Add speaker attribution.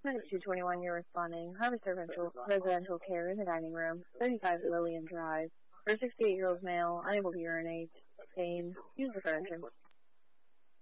Speaker 1: 221, you're responding. Harvest residential care in the dining room, 35 Lillian Drive. For a 68-year-old male, unable to urinate, pain, use the furniture.